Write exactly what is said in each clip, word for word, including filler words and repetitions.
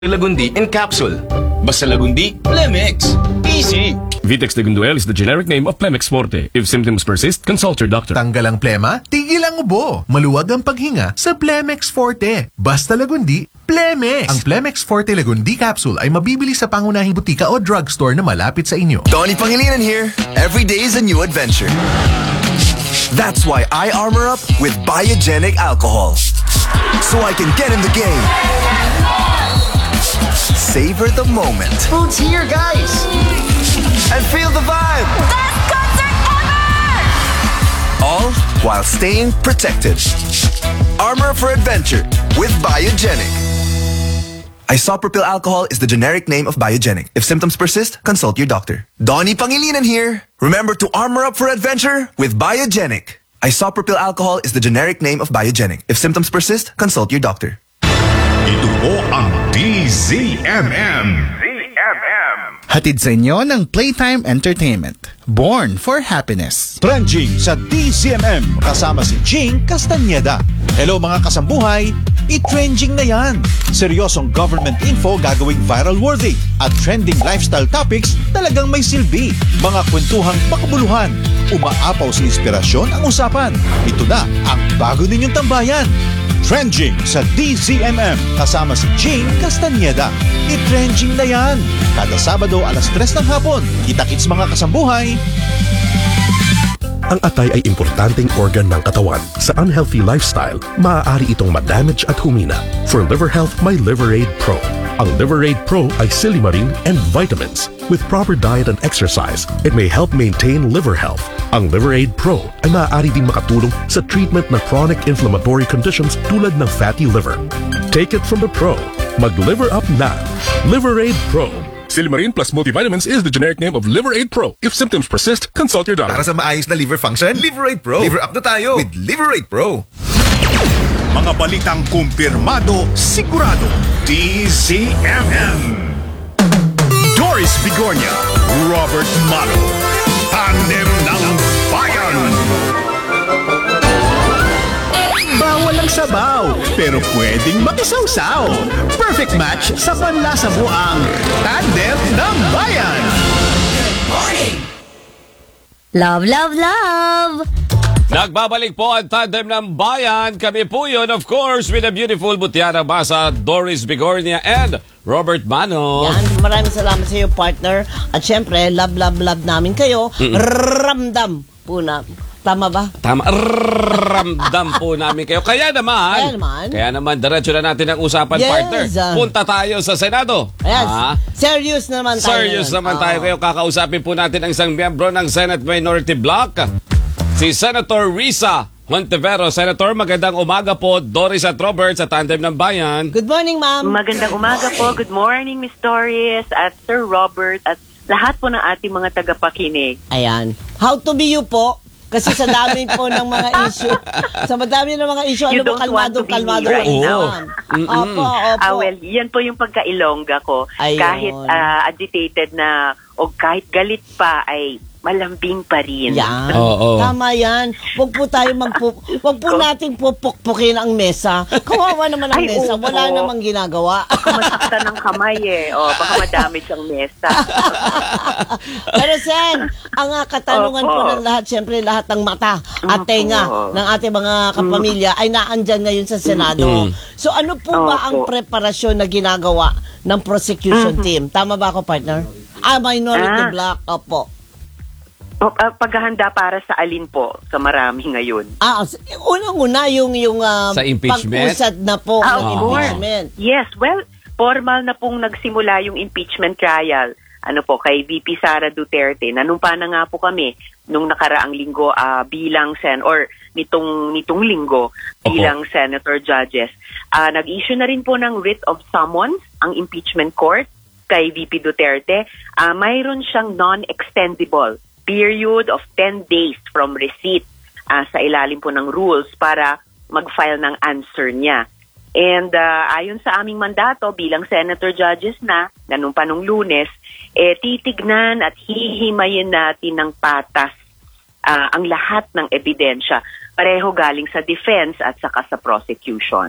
Lagundi in capsule. Basta Lagundi, Plemex. Easy. Vitex Lagunduel is the generic name of Plemex Forte. If symptoms persist, consult your doctor. Tanggal ang plema, tigil ang ubo. Maluwag ang paghinga sa Plemex Forte. Basta Lagundi, Plemex. Ang Plemex Forte Lagundi capsule ay mabibili sa pangunahing butika o drugstore na malapit sa inyo. Donnie Pangilinan here. Every day is a new adventure. That's why I armor up with Biogenic alcohol. So I can get in the game. Savor the moment. Food's here, guys! And feel the vibe. Best concert ever! All while staying protected. Armor for adventure with Biogenic. Isopropyl alcohol is the generic name of Biogenic. If symptoms persist, consult your doctor. Donnie Pangilinan here. Remember to armor up for adventure with Biogenic. Isopropyl alcohol is the generic name of Biogenic. If symptoms persist, consult your doctor. Ito po ang D Z M M. Hatid sa inyo ng Playtime Entertainment. Born for Happiness. Trending sa D Z M M kasama si Jing Castañeda. Hello mga kasambuhay, i-trending na yan. Seryosong government info gagawing viral worthy at trending lifestyle topics talagang may silbi. Mga kwentuhang makabuluhan, umaapaw sa inspirasyon ang usapan. Ito na ang bago ninyong tambayan. Trending sa D Z M M kasama si Jing Castañeda. I-trending na yan. Kada Sabado alas tres ng hapon. Kita-kits mga kasambuhay. Ang atay ay importanteng organ ng katawan. Sa unhealthy lifestyle, maaari itong ma-damage at humina. For liver health, may Liveraid Pro. Ang Liveraid Pro ay silimarin and vitamins. With proper diet and exercise, it may help maintain liver health. Ang Liveraid Pro ay maaari ding makatulong sa treatment ng chronic inflammatory conditions tulad ng fatty liver. Take it from the pro. Mag-liver up na. Liveraid Pro. Silimarin plus multivitamins is the generic name of Liveraid Pro. If symptoms persist, consult your doctor. Para sa maayos na liver function, Liveraid Pro. Liver up na tayo with Liveraid Pro. Mga balitang kumpirmado, sigurado. D Z M M. Doris Bigornia, Robert Malo. Tandem ng Bayan. Bawal ang sabaw, pero pwedeng makisawsaw. Perfect match sa panlasa buang Tandem ng Bayan. Love, love, love! Nagbabalik po ang Tandem ng Bayan. Kami po yun, of course, with the beautiful Butiana Basa, Doris Bigornia, and Robert Mano. Yan, maraming salamat sa iyo, partner. At syempre, love, love, love namin kayo. Mm-mm. Ramdam po na. Tama ba? Tama. Ramdam po namin kayo. Kaya naman, Kaya naman, kaya naman, diretso na natin ang usapan, yes, partner. Punta tayo sa Senado. Yes. Ah, serious naman tayo. serious naman, naman oh. tayo kayo. Kakausapin po natin ang isang miyembro ng Senate Minority Bloc, si Senator Risa Montevero. Senator, magandang umaga po. Doris at Robert sa Tandem ng Bayan. Good morning, ma'am. Magandang umaga po. Good morning, Miss Doris at Sir Robert at lahat po ng ating mga tagapakinig. Ayan. How to be you po? Kasi sa dami po ng mga issue, sa madami ng mga issue, You ano mo, don't want kalmado, to be kalmado. me right Oo. now. Opo, opo. Ah, well, yan po yung pagka-Ilongga ko. Ayun. Kahit ah, agitated na o kahit galit pa ay malambing pa rin. Yan. Oo. Tama yan. Huwag po tayo magpu... Huwag po natin pupukpukin ang mesa. Kawawa naman ang Ay, mesa. oo. Wala namang ginagawa. Baka masaktan ng kamay eh. O, baka madamage ang mesa. Pero Sen, ang uh, katanungan Opo. po ng lahat, siyempre lahat ng mata at Opo. tenga ng ating mga kapamilya ay naandyan ngayon sa Senado. So ano po ba ang Opo. preparasyon na ginagawa ng prosecution team? Tama ba ako, partner? Ah, minority Ah. block. Opo. O, ah, paghahanda para sa alin po? Sa marami ngayon. Ah, s- unang-una yung yung ah, Sa impeachment? pag-usad na po Ah, ng of course. impeachment. Yes, well, formal na pong nagsimula yung impeachment trial. Ano po, kay V P Sara Duterte. Nanumpa na nga po kami nung nakaraang linggo ah, bilang sen or nitong nitong linggo bilang senator judges. Ah, nag-issue na rin po ng writ of summons ang impeachment court kay V P Duterte. Ah, mayroon siyang non-extendable period of ten days from receipt ah, sa ilalim po ng rules para mag-file ng answer niya. And uh, ayon sa aming mandato bilang senator judges na, nanumpa nung Lunes, eh, titignan at hihimayin natin ng patas uh, ang lahat ng ebidensya. Pareho galing sa defense at saka sa prosecution.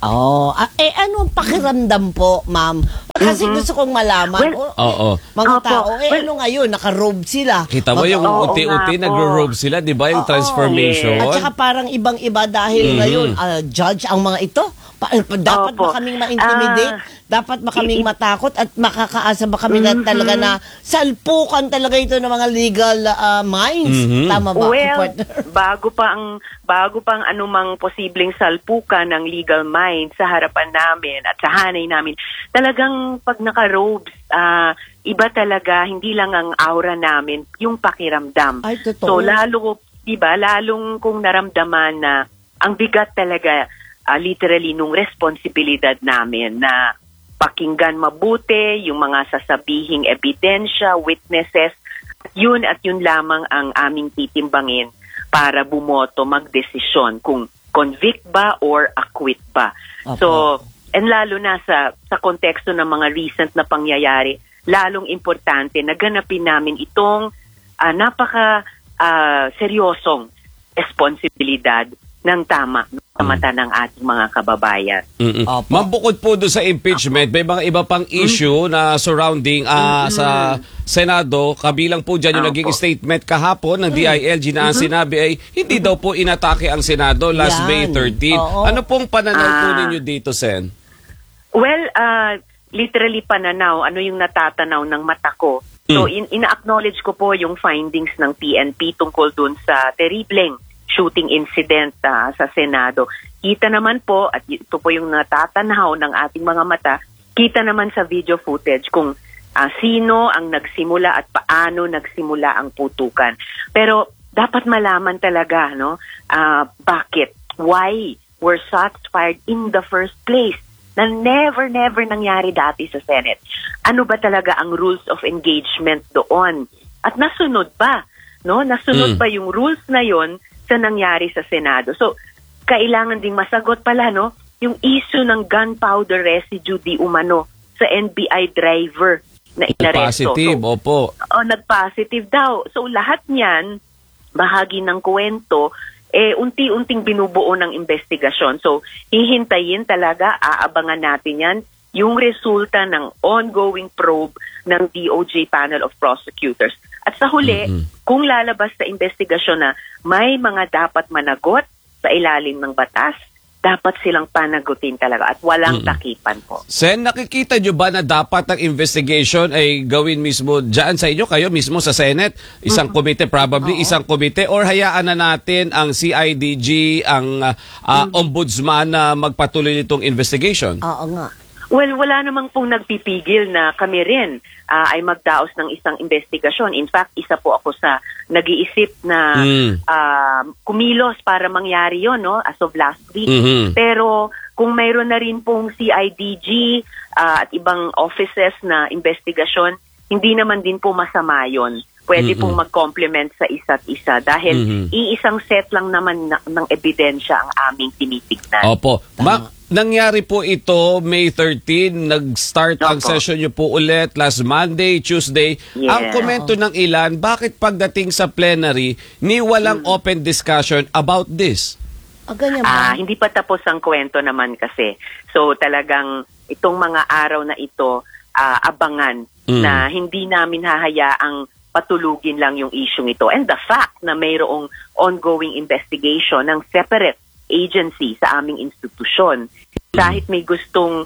Oh, ah, eh ano ang pakiramdam po, ma'am? Kasi Mhm. gusto kong malaman. Well, oh, Oo. mga Opo. tao, eh Well, ano ngayon, naka-robe sila. Kita mo Mag- yung Oo unti-unti nga po. nagro-robe sila, di ba? Yung Oo. transformation. At saka parang ibang-iba dahil Mhm. ngayon, ah, judge ang mga ito. Pa- pa- dapat Opo. ba kaming ma-intimidate? Ah, dapat ba kaming i- matakot? At makakaasa ba kami na Mhm. talaga na salpukan talaga ito ng mga legal ah, minds? Mhm. Tama ba, Well, partner? bago pa ang bago pa ang anumang posibleng salpukan ng legal mind sa harapan namin at sa hanay namin, talagang pag naka-robes, ah, iba talaga, hindi lang ang aura namin, yung pakiramdam. Ay, totoo. So lalo, diba, lalong kung naramdaman na ang bigat talaga, ah, literally, nung responsibilidad namin na pakinggan mabuti yung mga sasabihing ebidensya, witnesses, yun at yun lamang ang aming titimbangin para bumoto, magdesisyon kung convict ba or acquit ba. Opo. So, and lalo na sa, sa konteksto ng mga recent na pangyayari, lalong importante na ganapin namin itong ah, napaka ah, seryosong responsibilidad ng tama sa mata ng ating mga kababayan. Mm-mm. Opo. Ma'am, bukod po doon sa impeachment, may mga iba pang issue na surrounding ah, sa Senado. Kabilang po dyan yung Opo. naging statement kahapon ng D I L G na ang sinabi ay hindi daw po inatake ang Senado last Yan. May thirteenth. Oo. Ano pong pananaw po Ah. ninyo dito, Sen? Well, uh, literally pananaw, ano yung natatanaw ng mata ko. So, in, ina-acknowledge ko po yung findings ng P N P tungkol dun sa terribleng shooting incident ah, sa Senado. Kita naman po, at ito po yung natatanaw ng ating mga mata, kita naman sa video footage kung ah, sino ang nagsimula at paano nagsimula ang putukan. Pero dapat malaman talaga, no, ah, bakit, why were shots fired in the first place na never, never nangyari dati sa Senate. Ano ba talaga ang rules of engagement doon? At nasunod ba? No? Nasunod Mm. ba yung rules na yon sa nangyari sa Senado? So, kailangan ding masagot pala, no? Yung issue ng gunpowder residue di umano sa N B I driver na inaresto. Positive, So, opo. oh, nag-positive daw. So, lahat niyan, bahagi ng kwento, eh, unti-unting binubuo ng investigasyon. So, hihintayin talaga, aabangan natin yan, yung resulta ng ongoing probe ng D O J Panel of Prosecutors. At sa huli, kung lalabas sa investigasyon na may mga dapat managot sa ilalim ng batas, dapat silang panagutin talaga at walang takipan po. Sen, nakikita nyo ba na dapat ang investigation ay gawin mismo dyan sa inyo, kayo mismo sa Senate? Isang komite, probably isang komite, or hayaan na natin ang C I D G, ang uh, uh, ombudsman na magpatuloy nitong investigation? Oo nga. Well, wala namang pong nagpipigil na kami rin ah, ay magdaos ng isang investigasyon. In fact, isa po ako sa nag-iisip na Mm. ah, kumilos para mangyari yon, no, as of last week. Mhm. Pero kung mayroon na rin pong C I D G ah, at ibang offices na investigasyon, hindi naman din po masama yon. Pwede Mhm. pong mag-complement sa isa't isa dahil Mhm. iisang set lang naman na, ng ebidensya ang aming tinitignan. Opo. Ma, nangyari po ito May thirteenth, nag-start ang Opo. session nyo po ulit last Monday, Tuesday. Yeah. Ang komento ng ilan, bakit pagdating sa plenary, ni walang open discussion about this? Ah, ganyan Ah, ba? hindi pa tapos ang kwento naman kasi. So talagang itong mga araw na ito, ah, abangan Mm. na hindi namin hahayaang patulugin lang yung issue ito. And the fact na mayroong ongoing investigation ng separate agency sa aming institusyon, kahit may gustong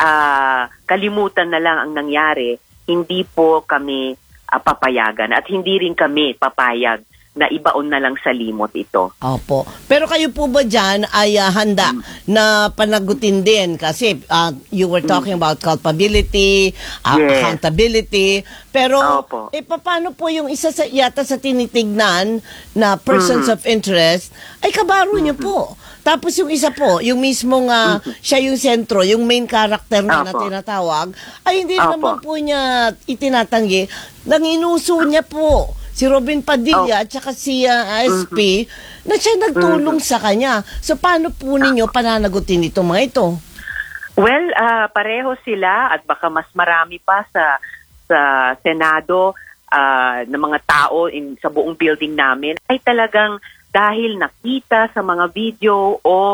ah, kalimutan na lang ang nangyari, hindi po kami ah, papayagan at hindi rin kami papayag na ibaon na lang sa limot ito. Opo. Pero kayo po ba dyan ay ah, handa na panagutin din? Kasi ah, you were talking about culpability, ah, Yes. accountability. Pero Opo. eh, paano po yung isa sa yata sa tinitignan na persons of interest ay kabaro niyo po. Tapos yung isa po, yung mismong ah, siya yung sentro, yung main character na, na Opo. tinatawag, ay hindi Opo. naman po niya itinatanggi. Nanginuso niya po si Robin Padilla at saka si ah, S P na siya nagtulong sa kanya. So paano po ninyo pananagutin itong mga ito? Well, ah, pareho sila at baka mas marami pa sa sa Senado ah, ng mga tao in, sa buong building namin ay talagang dahil nakita sa mga video o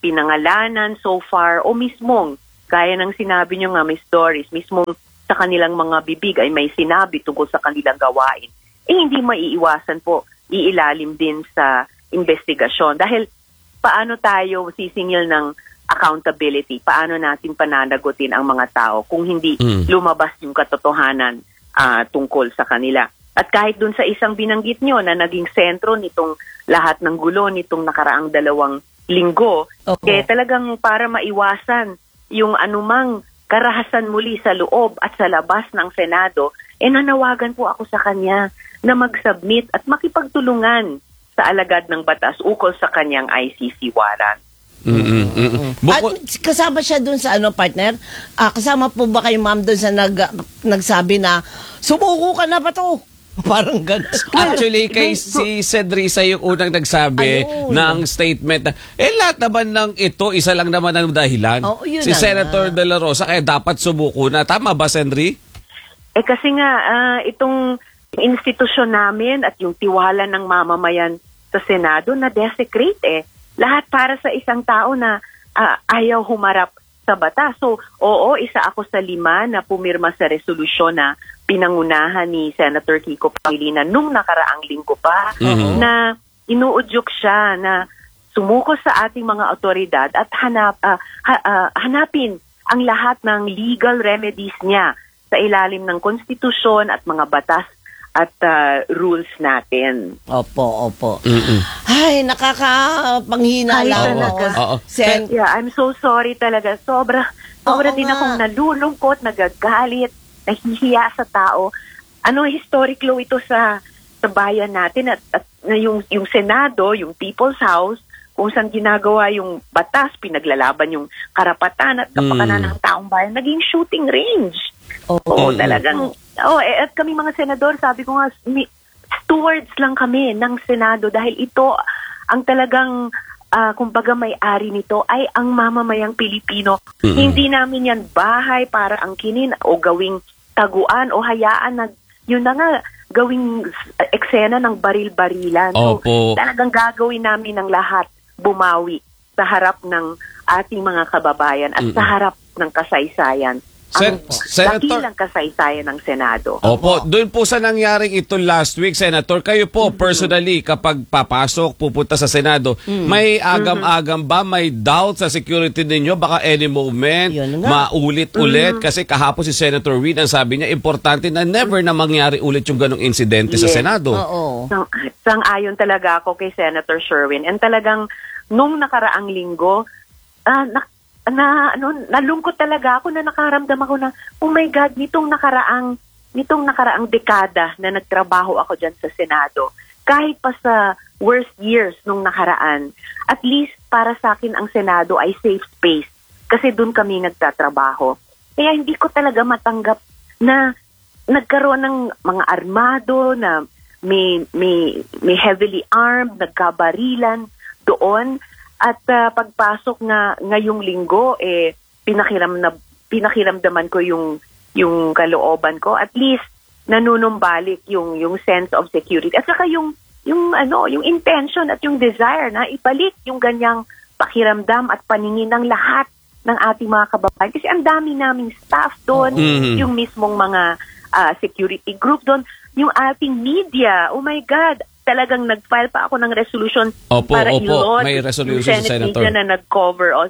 pinangalanan so far o mismong, gaya ng sinabi nyo nga, may stories, mismong sa kanilang mga bibig ay may sinabi tungkol sa kanilang gawain, eh hindi maiiwasan po, iilalim din sa investigasyon. Dahil paano tayo sisingil ng accountability? Paano natin pananagutin ang mga tao kung hindi mm. lumabas yung katotohanan uh, tungkol sa kanila? At kahit dun sa isang binanggit nyo na naging sentro nitong lahat ng gulo nitong nakaraang dalawang linggo, okay. eh talagang para maiwasan yung anumang karahasan muli sa loob at sa labas ng Senado, eh nanawagan po ako sa kanya na mag-submit at makipagtulungan sa alagad ng batas ukol sa kanyang I C C warrant. Mm-mm, mm-mm. At kasama siya dun sa ano, partner? Ah, kasama po ba kayo, ma'am, dun sa nag, nagsabi na, sumuko ka na ba to? Parang gano'n. Actually, kay si Cedrisa yung unang nagsabi Ayun. ng statement na, eh lahat naman ng ito, isa lang naman ang dahilan. Oh, si Senator nga. De La Rosa, kaya dapat sumuko na. Tama ba, Cedri? Eh kasi nga, uh, itong institusyon namin at yung tiwala ng mamamayan sa Senado na desecrate eh. Lahat para sa isang tao na uh, ayaw humarap sa batas. So, oo, isa ako sa lima na pumirma sa resolusyon na pinangunahan ni Senator Kiko Pangilinan nung nakaraang linggo pa mm-hmm. na inuudyok siya na sumuko sa ating mga otoridad at hanap, uh, ha, uh, hanapin ang lahat ng legal remedies niya sa ilalim ng konstitusyon at mga batas at uh, rules natin. Opo, opo. Mm-mm. Ay, nakakapanghina lang ako. Sen- yeah, I'm so sorry talaga. Sobra, sobra din nga. akong nalulungkot, nagagalit, nahihiya sa tao. Ano, historic law ito sa sa bayan natin at, at yung, yung Senado, yung People's House, kung saan ginagawa yung batas, pinaglalaban yung karapatan at kapakanan mm. ng taong bayan, naging shooting range. Oh, Oo, mm. talagang, oh, eh, at kami mga senador, sabi ko nga, stewards lang kami ng Senado dahil ito ang talagang Uh, kumbaga may-ari nito ay ang mamamayang Pilipino. Mm-hmm. Hindi namin yan bahay para angkinin o gawing taguan o hayaan na yun na nga gawing eksena ng baril-barilan. So Opo. talagang gagawin namin ng lahat bumawi sa harap ng ating mga kababayan at mm-hmm. sa harap ng kasaysayan. Sen- ang Senator, dakilang kasaysayan ng Senado. Opo, doon po sa nangyaring ito last week, Senator, kayo po mm-hmm. personally kapag papasok, pupunta sa Senado, mm-hmm. may agam-agam ba, may doubt sa security ninyo? Baka any moment, maulit-ulit? Mm-hmm. Kasi kahapon si Senator Win, ang sabi niya, importante na never na mangyari ulit yung ganong insidente yes. sa Senado. Oo. Sang, sang-ayon talaga ako kay Senator Sherwin. And talagang, nung nakaraang linggo, uh, nak- na ano nalungkot talaga ako na nakaramdam ako na oh my God, nitong nakaraang nitong nakaraang dekada na nagtrabaho ako diyan sa Senado, kahit pa sa worst years nung nakaraan, at least para sa akin ang Senado ay safe space kasi doon kami nagtatrabaho. Kaya hindi ko talaga matanggap na nagkaroon ng mga armado na may may may heavily armed, nagkabarilan doon. At uh, pagpasok nga ngayong linggo, eh, pinakiram na, pinakiramdaman ko yung, yung kalooban ko. At least, nanunumbalik yung, yung sense of security. At saka yung, yung, ano, yung intention at yung desire na ibalik yung ganyang pakiramdam at paningin ng lahat ng ating mga kababayan. Kasi ang dami naming staff doon, mm-hmm. yung mismong mga uh, security group doon, yung ating media. Oh my God! Talagang nag-file pa ako ng resolution opo, para opo. i-launch May resolution yung Senate sa Senator. media na nag-cover uh,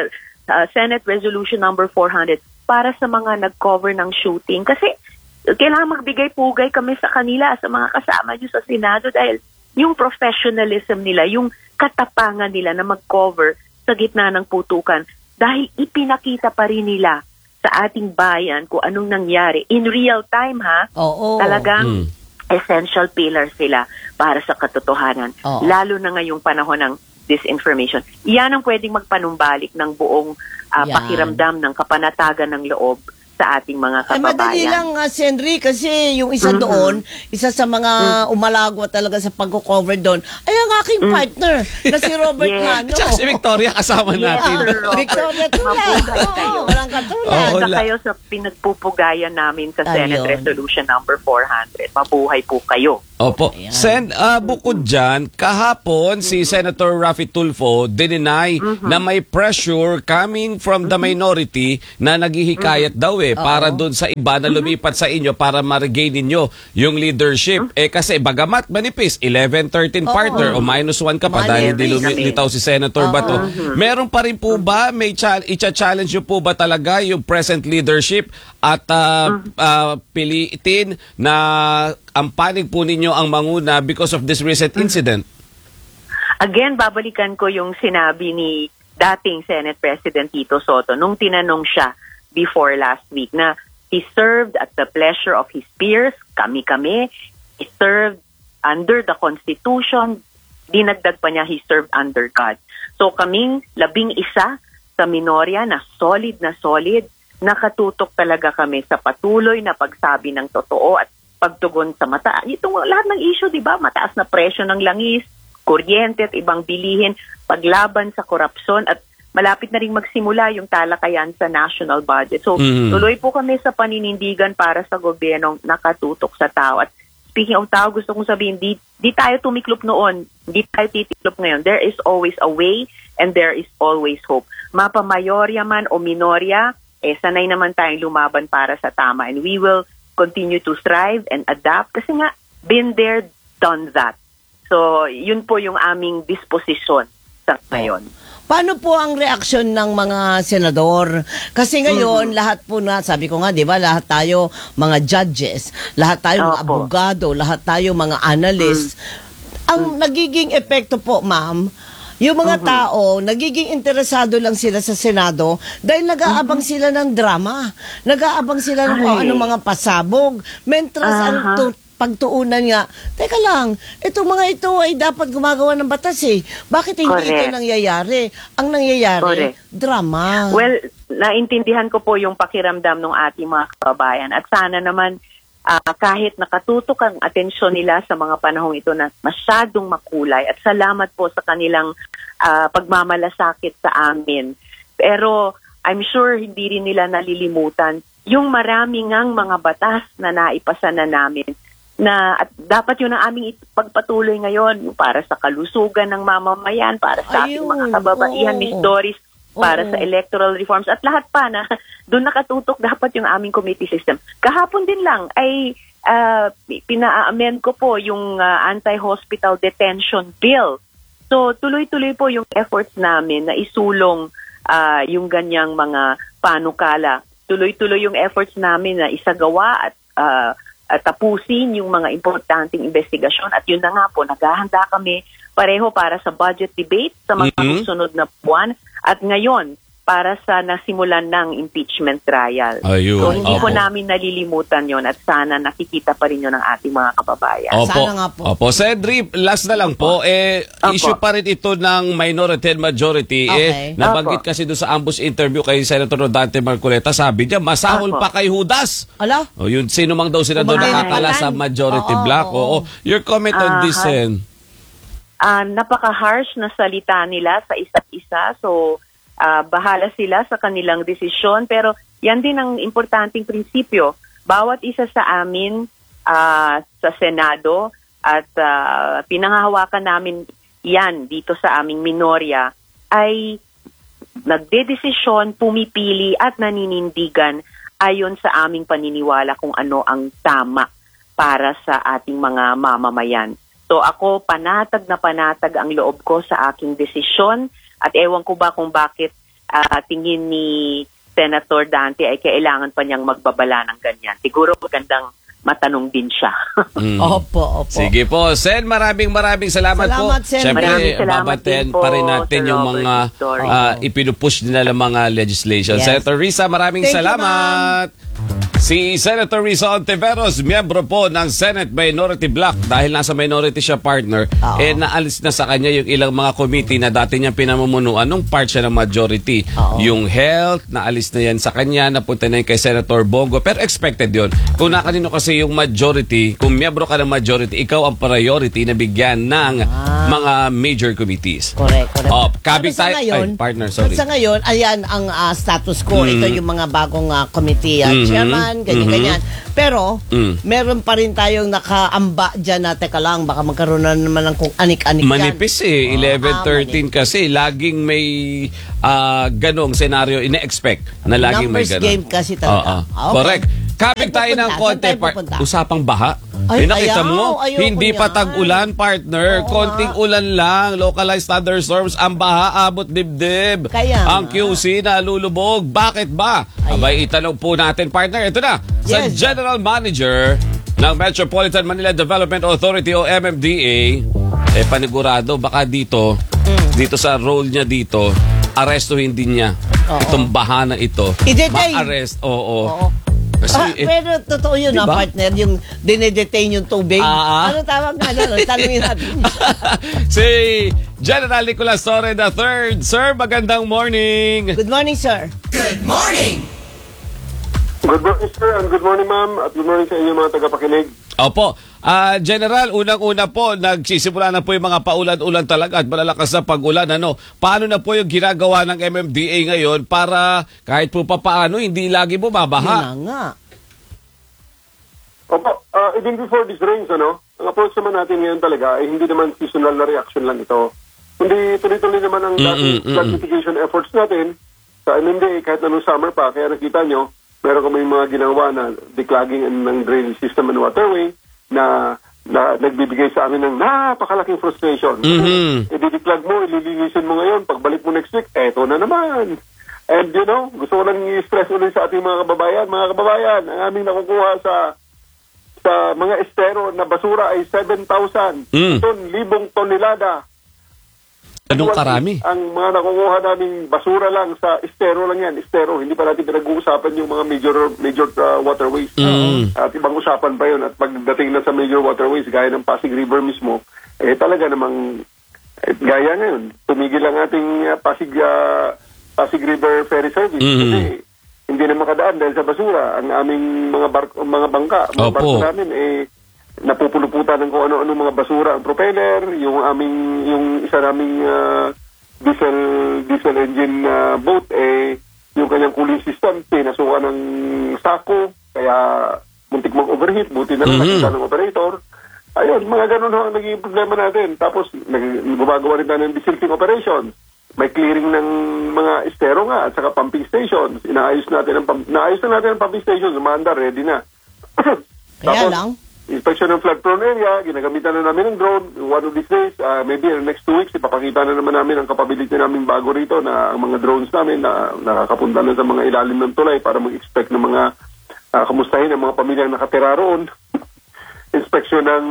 uh, Senate Resolution number four hundred para sa mga nag-cover ng shooting. Kasi kailangan magbigay-pugay kami sa kanila, sa mga kasama nyo sa Senado dahil yung professionalism nila, yung katapangan nila na mag-cover sa gitna ng putukan dahil ipinakita pa rin nila sa ating bayan kung anong nangyari. In real time, ha? Oo. Talagang mm. essential pillars sila para sa katotohanan. Oh. Lalo na ngayong panahon ng disinformation. Iyan ang pwedeng magpanumbalik ng buong uh, pakiramdam ng kapanatagan ng loob sa ating mga Ay, madali kababayan. lang, uh, Senri, kasi yung isa Mhm. doon, isa sa mga umalagwa talaga sa pagko-cover doon, ay ang aking partner, na si Robert Yes. Mano. Tsaka si Victoria kasama natin. Sir Robert, Victoria tulad. mabuhay Oo, kayo. walang katulad. Oo, Isa la- kayo sa pinagpupugayan namin sa Senate Ayun. Resolution number four hundred. Mabuhay po kayo. Opo. Sen, ah, bukod dyan, kahapon si Senator Raffy Tulfo dininay na may pressure coming from the minority na naghihikayat daw eh para doon sa iba na lumipat sa inyo para ma-regain ninyo yung leadership. Eh kasi bagamat manipis, eleven thirteen partner o minus one ka pa dahil hindi Manipis. lumitaw si Senator Bato. Meron pa rin po ba, may cha- icha-challenge nyo po ba talaga yung present leadership at ah, ah, pilitin na ang panig po ninyo ang manguna because of this recent incident? Again, babalikan ko yung sinabi ni dating Senate President Tito Soto nung tinanong siya before last week na he served at the pleasure of his peers, kami-kami, he served under the Constitution, dinagdag pa niya he served under God. So kaming labing isa sa minorya na solid na solid, nakatutok talaga kami sa patuloy na pagsabi ng totoo at pagtugon sa mata. Itong lahat ng issue, di ba? Mataas na presyo ng langis, kuryente at ibang bilihin, paglaban sa korupsyon at malapit na rin magsimula yung talakayan sa national budget. So, Mm. tuloy po kami sa paninindigan para sa gobyernong nakatutok sa tao. At speaking of tao, gusto kong sabihin, di, di tayo tumiklop noon, di tayo titiklop ngayon. There is always a way and there is always hope. Mapamayorya man o minorya, eh, sanay naman tayong lumaban para sa tama. And we will continue to strive and adapt kasi nga, been there, done that. So, yun po yung aming disposisyon sa ngayon. Paano po ang reaksyon ng mga senador? Kasi ngayon, lahat po na, sabi ko nga, di ba, lahat tayo mga judges, lahat tayo mga Opo. abogado, lahat tayo mga analysts. Ang nagiging epekto po, ma'am, yung mga tao, nagiging interesado lang sila sa Senado dahil nag-aabang sila ng drama. Nag-aabang sila ng kung Ay. anong mga pasabog. Mentras ang Aha. tu- pagtuunan nga, teka lang, itong mga ito ay dapat gumagawa ng batas eh. Bakit hindi ito Correct. nangyayari? Ang nangyayari, Correct. drama. Well, naintindihan ko po yung pakiramdam ng ating mga kababayan at sana naman ah, kahit nakatutok ang atensyon nila sa mga panahong ito na masyadong makulay at salamat po sa kanilang ah, pagmamalasakit sa amin. Pero I'm sure hindi rin nila nalilimutan yung marami ngang mga batas na naipasa na namin na at dapat yun ang aming pagpatuloy ngayon para sa kalusugan ng mamamayan, para sa ating mga Ayun, kababaihan, oo. Miss Doris, para Oo. sa electoral reforms at lahat pa na doon nakatutok dapat yung aming committee system. Kahapon din lang ay uh, pina-amend ko po yung uh, anti-hospital detention bill. So tuloy-tuloy po yung efforts namin na isulong uh, yung ganyang mga panukala. Tuloy-tuloy yung efforts namin na isagawa at uh, at tapusin yung mga importanteng investigasyon at yun na nga po, naghahanda kami pareho para sa budget debate sa mga Mhm. susunod na buwan at ngayon para sa nasimulan ng impeachment trial. Ayun, So hindi po opo. namin nalilimutan yon at sana nakikita pa rin yun ng ating mga kababayan. Opo. Sana nga po. Opo. Cedric, last na lang po. Eh, Opo. issue pa rin ito ng minority and majority. Okay. Eh, nabanggit Opo. kasi doon sa ambush interview kay Senator Rodante Marcoleta, sabi niya, masahol Opo. pa kay Judas. Ala? O yun, sino mang daw sila doon Kumakain. nakakala sa majority Oo, block. oo. Oo. Your comment on this, Aha. Sen? Ah, napaka-harsh na salita nila sa isa't isa. So, ah, bahala sila sa kanilang desisyon. Pero yan din ang importanteng prinsipyo. Bawat isa sa amin ah, sa Senado at ah, pinanghahawakan namin yan dito sa aming minorya ay nagdedesisyon, pumipili at naninindigan ayon sa aming paniniwala kung ano ang tama para sa ating mga mamamayan. So ako, panatag na panatag ang loob ko sa aking desisyon at ewan ko ba kung bakit ah, tingin ni Senator Dante ay kailangan pa niyang magbabala ng ganyan. Siguro magandang matanong din siya. Mm. Opo, opo. Sige po. Sen, maraming maraming salamat, Salamat, po. Sen. Siyempre, Maraming salamat babaten din po, pa rin natin Sir yung Robert mga Victoria. ah, ipinupush nila ng mga legislation. Yes. Senator Risa, maraming Thank you, salamat. Si Senator Risa Ontiveros, miyembro po ng Senate Minority Bloc dahil nasa minority siya partner, Oo. eh naalis na sa kanya yung ilang mga committee na dati niyang pinamumunuan nung part siya ng majority. Oo. Yung health, naalis na yan sa kanya, napunta na yun kay Senator Bongo. Pero expected yun. Kung nakanino kasi yung majority, kung miyembro ka ng majority, ikaw ang priority na bigyan ng Ah. mga major committees. Correct, correct. Oh, kabig Pero sa tayo. ngayon, Ay, partner, sorry. Sa ngayon, ayan ang ah, status quo. Mm. Ito yung mga bagong ah, committee ah, Mhm. chairman, ganyan-ganyan. Pero, Mm. meron pa rin tayong nakaamba dyan na, teka lang, baka magkaroon na naman ng kung anik-anik yan. Manipis eh, eleven thirteen kasi laging may ah, ganong senaryo ine-expect na laging may Numbers ganon. game kasi talaga. Oo. Okay. Correct. Kabig tayo Saan ng pupunta? konti. Saan tayo Par- pupunta? usapang baha. Ay, Eh, nakita ayaw, mo, ayoko hindi pa niyan. tag-ulan, partner. Oo Konting nga. ulan lang. Localized thunderstorms. Ang baha, abot dibdib. Kaya ang nga. Q C nalulubog. Bakit ba? Abay, itanong po natin, partner. Ito na. Sa Yes. General Manager ng Metropolitan Manila Development Authority o M M D A, eh panigurado, baka dito, dito sa role niya dito, arestuhin din niya. Oo. Itong baha na ito. I-detain. Ma-arrest, oo. Oo. Kasi, Ah, eh, pero totoo yun, Diba? ah, partner, yung dinedetain yung tubig. Ah, ah. Ano tawag nga doon? Tanungin natin. si General Nicolas Torre the third. Sir, magandang morning. Good morning, sir. Good morning, sir, and good morning, ma'am, at good morning sa inyo mga tagapakinig. Opo. Ah, General, unang-una po, nagsisimula na po yung mga paulan-ulan talaga at malalakas na pag-ulan. Ano? Paano na po yung ginagawa ng M M D A ngayon para kahit po papaano, hindi lagi bumabaha? Yun na nga. Opo, uh, even before this rains, ano, ang approach naman natin ngayon talaga ay hindi naman seasonal na reaction lang ito. Kundi tuloy-tuloy naman ang dating Mm-mm-mm. flood mitigation efforts natin sa M M D A kahit anong summer pa. Kaya nakita nyo, meron kami mga ginawa na declogging ng drainage system and waterway na, na nagbibigay sa amin ng napakalaking frustration. Mhm. I-declog mo, ililinisin mo ngayon, pagbalik mo next week, eto na naman. And you know, gusto ko lang i-stress ulit sa ating mga kababayan. Mga kababayan, ang aming nakukuha sa sa mga estero na basura ay seven thousand Mm. ton, libong tonelada. Anong karami? Ang mga nakukuha naming basura lang sa estero lang yan, estero. Hindi pa natin pinag-uusapan yung mga major major uh, waterways. Mm. At ibang usapan pa yun. At pagdating na sa major waterways, gaya ng Pasig River mismo, eh talaga namang, eh, gaya ngayon, tumigil ang ating uh, Pasig, uh, Pasig River Ferry Service. Mhm. Kasi hindi na makadaan dahil sa basura. Ang aming mga, bar- mga bangka, mga Opo. barko namin, eh, napupuluputan ng kung ano-ano mga basura ang propeller, yung aming yung isa naming uh, diesel diesel engine uh, boat eh yung kanyang cooling system pinasukan ng sako kaya muntik mag-overheat, buti na lang Mhm. nakita ng operator. Ayun, mga ganun ho ang naging problema natin. Tapos nag- gumagawa rin tayo ng desilting operation. May clearing ng mga estero nga at saka pumping stations. Inaayos natin ang pump- naayos na natin ang pumping stations, umaandar, ready na. Kaya lang. Inspection ng flood-prone area, ginagamitan na namin ng drone. One of these days, uh, maybe in the next two weeks, ipapakita na naman namin ang capability namin bago rito na ang mga drones namin na nakakapunta na sa mga ilalim ng tulay para mag-expect ng mga uh, kamustahin ang mga pamilyang nakatira roon. Inspection ng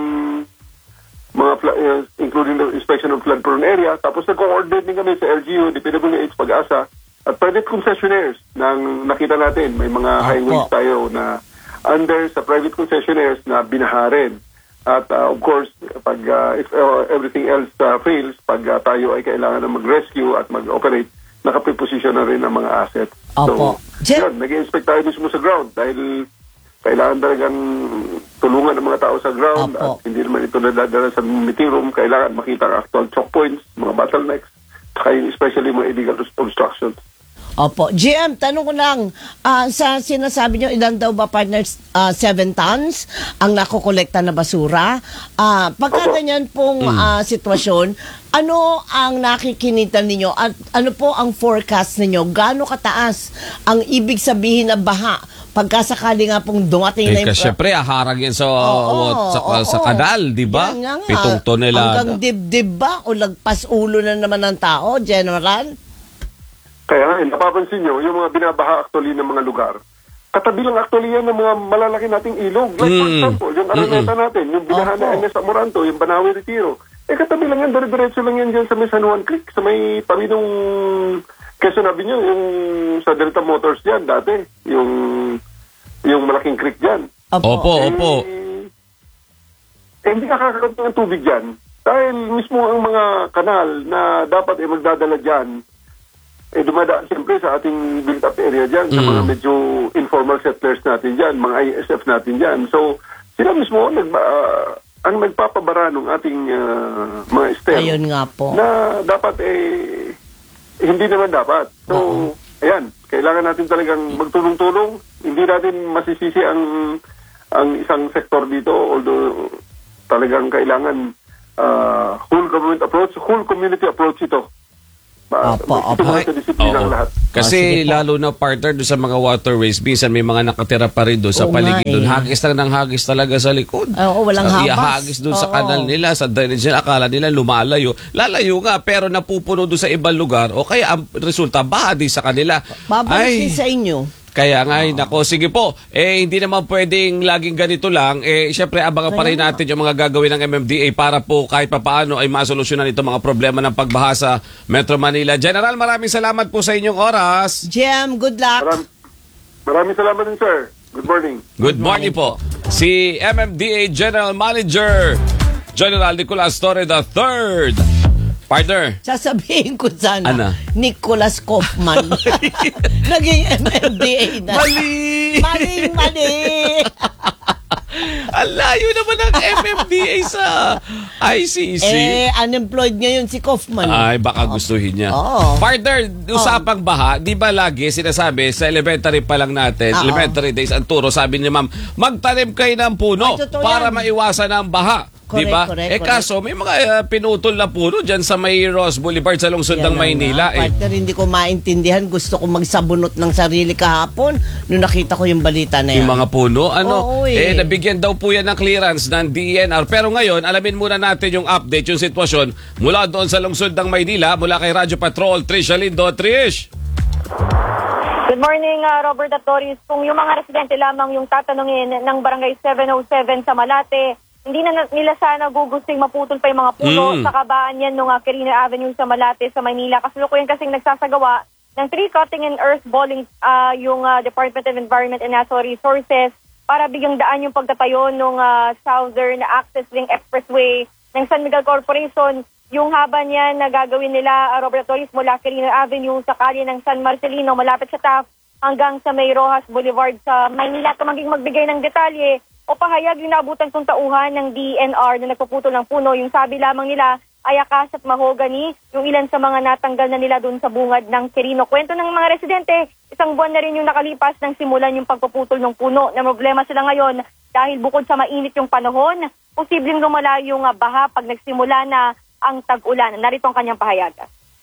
mga fla- uh, including the inspection of flood-prone area. Tapos nag-coordinate din kami sa L G U, D P W H, Pag-asa, at private concessionaires nang nakita natin. May mga highways tayo na under sa private concessionaires na binaharin. At uh, of course, pag uh, if uh, everything else uh, fails, pag uh, tayo ay kailangan na mag-rescue at mag-operate, nakapreposition na rin ang mga assets. Opo. So, yun, nag-inspect tayo mismo sa ground dahil kailangan talagang tulungan ng mga tao sa ground. Opo. At hindi naman ito nadadala sa meeting room. Kailangan makita ang actual choke points, mga bottlenecks, saka yung especially mga illegal obstructions. Opo. G M, tanong ko lang, ah, sa sinasabi nyo, ilan daw ba partners, ah, seven tons ang nakokolekta na basura? Ah, pagka ganyan pong ah, sitwasyon, ano ang nakikinita ninyo at ano po ang forecast ninyo? Gaano kataas ang ibig sabihin na baha pagkasakali nga pong dumating na Eh, yung... kasi syempre, aharang yan sa, Oo, sa, oo. sa kanal, di ba? Yan nga nga. Pitong tonelada. Hanggang dibdib ba o lagpas ulo na naman ng tao, General? Kaya nga, eh, napapansin nyo, yung mga binabaha actually ng mga lugar, katabi lang actually yan ng mga malalaki nating ilog. Like for Mm. example, yung Araneta natin, yung binaha na N S Amoranto, yung Banawi Retiro. Eh katabi lang yan, dire-diretso lang yan dyan sa may San Juan Creek, sa may Paminong Quezon Avenue, yung sa Delta Motors dyan dati, yung yung malaking creek dyan. Opo, eh, opo. Eh, hindi nakakaroon ng tubig dyan. Dahil mismo ang mga kanal na dapat eh magdadala dyan, eh dumadaan siyempre sa ating built-up area dyan, sa Mm. mga medyo informal settlers natin dyan, mga I S F natin dyan. So, sila mismo nag, uh, ang nagpapabara ng ating uh, mga estero. Ayun nga po. Na dapat eh, hindi naman dapat. So, Oo. ayan, kailangan natin talagang magtulong-tulong. Hindi natin masisisi ang ang isang sektor dito, although talagang kailangan uh, whole government approach, whole community approach ito. Ba- Opo, ito opo. mga disiplina ang Oo. lahat. Kasi Ah, sige po. lalo na partner doon sa mga waterways, minsan may mga nakatira pa rin doon sa Oo paligid nga doon. eh. Hagis lang ng hagis talaga sa likod. Oo, walang Sa- habas. Ihahagis doon sa Oo. kanal nila, sa drainage nila, akala nila lumalayo. Lalayo nga, pero napupuno doon sa ibang lugar. O kaya ang resulta, baha din sa kanila. Babalik din sa inyo. Kaya nga, ay, nako, sige po. Eh, hindi naman pwedeng laging ganito lang. Eh, syempre, abangan pa rin natin yung mga gagawin ng M M D A para po kahit papaano ay masolusyonan itong mga problema ng pagbaha sa Metro Manila. General, maraming salamat po sa inyong oras. Jem, good luck. Maram, maraming salamat din, sir. Good morning. Good morning po. Si M M D A General Manager, General Nicolas Torre the third. Partner. Sasabihin ko sana, Ano? Nicholas Kaufman. Naging M M D A na. Mali! Mali, mali! Ang layo naman ng M M D A sa I C C. Eh, unemployed ngayon si Kaufman. Ay, baka gustuhin niya. Oo. Partner, usapang baha, di ba lagi sinasabi sa elementary pa lang natin, Oo. elementary days ang turo, sabi ni ma'am, magtanim kayo ng puno Ay, totoo para yan. maiwasan ang baha. Di Correct, ba? correct, Eh correct. kaso, may mga uh, pinutol na puno dyan sa may Ross Boulevard sa lungsod Yan ng na Maynila. nga, Eh. partner, hindi ko maintindihan. Gusto ko magsabunot ng sarili kahapon nung nakita ko yung balita na yan. Yung mga puno, ano, Oo, eh. eh, nabigyan daw po yan ng clearance ng D E N R. Pero ngayon, alamin muna natin yung update, yung sitwasyon mula doon sa lungsod ng Maynila, mula kay Radyo Patrol, Trish Alindo. Trish! Good morning, uh, Robert at Doris. Kung yung mga residente lamang yung tatanungin ng Barangay seven oh seven sa Malate, hindi na na- nila sana gugusting maputol pa yung mga puno Mm. sa kabaan yan nung uh, Quirino Avenue sa Malate sa Maynila. Kasalukuyan kasing nagsasagawa ng tree cutting and earth balling uh, yung uh, Department of Environment and Natural Resources para bigyang daan yung pagtatayo ng uh, Southern Access Link Expressway ng San Miguel Corporation. Yung haba niyan na gagawin nila, uh, Robert Torres, mula Quirino Avenue sa kalye ng San Marcelino, malapit sa Taft, hanggang sa May Rojas Boulevard sa Maynila. Tumanging magbigay ng detalye o pahayag yung naabutan kong tauhan ng D N R na nagpuputol ng puno. Yung sabi lamang nila ay akas at mahogany, yung ilan sa mga natanggal na nila doon sa bungad ng Quirino. Kwento ng mga residente, isang buwan na rin yung nakalipas nang simulan yung pagpuputol ng puno. Na problema sila ngayon dahil bukod sa mainit yung panahon, posibleng lumala yung uh, baha pag nagsimula na ang tag-ulan. Narito ang kanyang pahayag.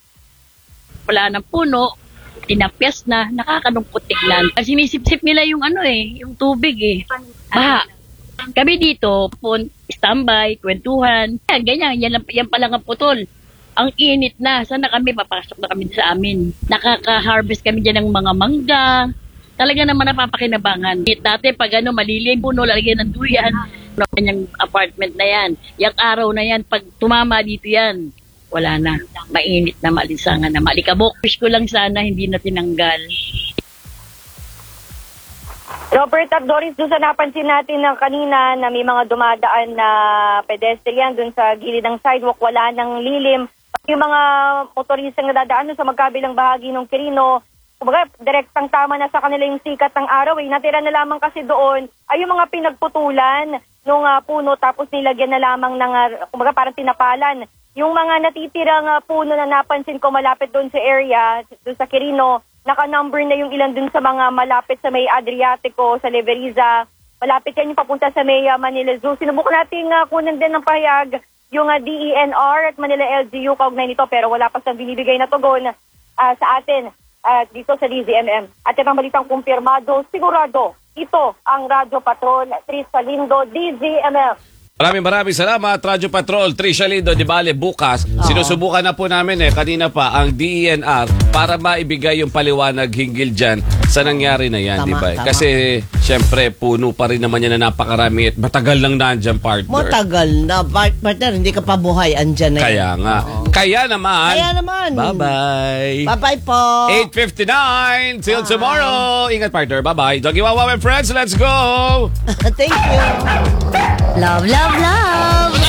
Wala ng puno, tinapyas na, nakakalungkot tignan. Kasi sinisip-sip nila yung ano eh, yung tubig eh. Baha. Kami dito, pun, standby, kwentuhan. Yan, ganyan, yan, lang- yan pa lang ang putol. Ang init na, sana kami, papasok na kami sa amin. Nakaka-harvest kami dyan ng mga mangga. Talaga naman napapakinabangan. Dati pag ano, malilim, puno, lalagyan ng duyan. Ano, yung apartment na yan. Yung araw na yan, pag tumama dito yan, wala na. Mainit na, malisangan na, malikabok. Wish ko lang sana hindi na tinanggal. Robert at Doris, doon sa napansin natin na kanina na may mga dumadaan na pedestrian doon sa gilid ng sidewalk, wala ng lilim. Yung mga motoristang nadadaan doon sa magkabilang bahagi ng Quirino, kumbaga, direktang tama na sa kanila yung sikat ng araw. Eh. Natira na lamang kasi doon ay yung mga pinagputulan ng uh, puno tapos nilagyan na lamang ng, uh, kumbaga, parang tinapalan. Yung mga natitirang uh, puno na napansin ko malapit doon sa area, doon sa Quirino, naka-number na yung ilan dun sa mga malapit sa may Adriatico, sa Leveriza. Malapit yan yung papunta sa may uh, Manila Zoo. Sinubukan natin uh, kunan din ng pahayag yung uh, D E N R at Manila L G U kaugnay nito pero wala pa siyang binibigay na tugon uh, sa atin uh, dito sa D Z M M. At yung balitang kumpirmado, sigurado, ito ang Radyo Patrol, Tris Salindo, D Z M M. Maraming maraming salamat, Radyo Patrol, Trish Alindo. Di bale, bukas, sinusubukan na po namin eh, kanina pa, ang D E N R para maibigay yung paliwanag hinggil dyan sa nangyari na yan, Tama, di ba? tama. Kasi, syempre, puno pa rin naman yan na napakarami at matagal lang nandyan, partner. Matagal na. Part- Partner, hindi ka pa buhay. Andyan na yan. Kaya nga. Oo. Kaya naman. Kaya naman. Bye-bye. Bye-bye po. eight fifty-nine. Till tomorrow. Ingat, partner. Bye-bye. Doggy Wawa and friends, let's go. Thank you. Love, love, love.